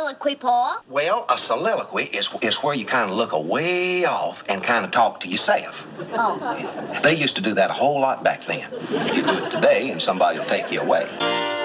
soliloquy, Pa? Well, a soliloquy is where you kind of look away off and kind of talk to yourself. Oh. They used to do that a whole lot back then. You do it today and somebody will take you away.